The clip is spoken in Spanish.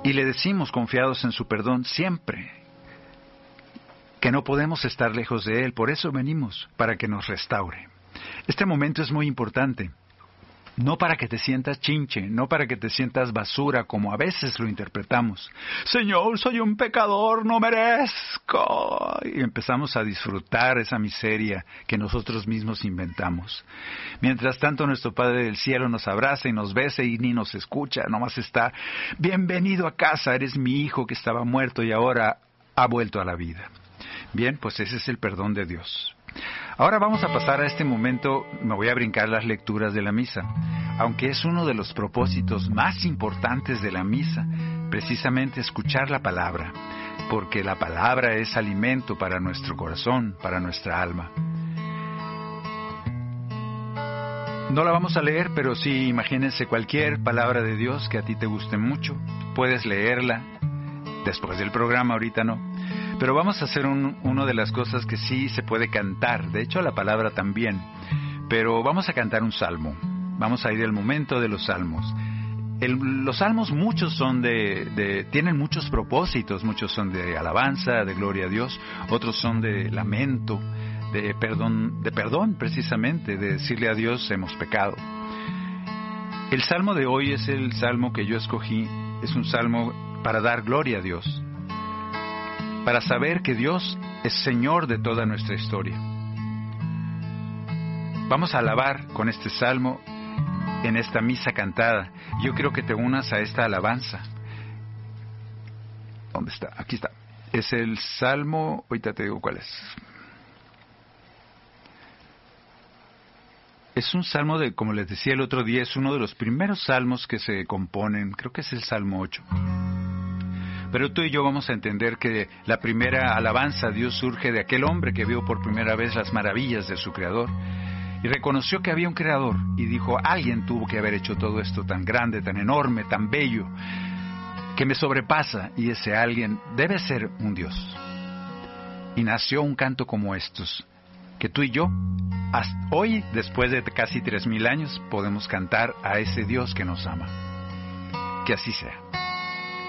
Y le decimos, confiados en su perdón, siempre, que no podemos estar lejos de Él. Por eso venimos, para que nos restaure. Este momento es muy importante. No para que te sientas chinche, no para que te sientas basura, como a veces lo interpretamos. Señor, soy un pecador, no merezco. Y empezamos a disfrutar esa miseria que nosotros mismos inventamos. Mientras tanto, nuestro Padre del Cielo nos abraza y nos besa y ni nos escucha. Nomás está, bienvenido a casa, eres mi hijo que estaba muerto y ahora ha vuelto a la vida. Bien, pues ese es el perdón de Dios. Ahora vamos a pasar a este momento, me voy a brincar las lecturas de la misa, aunque es uno de los propósitos más importantes de la misa, precisamente escuchar la palabra, porque la palabra es alimento para nuestro corazón, para nuestra alma. No la vamos a leer, pero sí, imagínense cualquier palabra de Dios que a ti te guste mucho, puedes leerla después del programa, ahorita no. Pero vamos a hacer una de las cosas que sí se puede cantar, de hecho la palabra también, pero vamos a cantar un salmo, vamos a ir al momento de los salmos. Los salmos muchos son tienen muchos propósitos, muchos son de alabanza, de gloria a Dios, otros son de lamento, de perdón precisamente, de decirle a Dios hemos pecado. El salmo de hoy es el salmo que yo escogí, es un salmo para dar gloria a Dios, para saber que Dios es Señor de toda nuestra historia. Vamos a alabar con este salmo en esta misa cantada. Yo quiero que te unas a esta alabanza. ¿Dónde está? Aquí está. Es el salmo, ahorita te digo cuál es. Es un salmo como les decía el otro día, es uno de los primeros salmos que se componen, creo que es el Salmo 8. Pero tú y yo vamos a entender que la primera alabanza a Dios surge de aquel hombre que vio por primera vez las maravillas de su Creador y reconoció que había un Creador y dijo, alguien tuvo que haber hecho todo esto tan grande, tan enorme, tan bello, que me sobrepasa, y ese alguien debe ser un Dios. Y nació un canto como estos, que tú y yo, hasta hoy, después de casi 3000 años, podemos cantar a ese Dios que nos ama. Que así sea.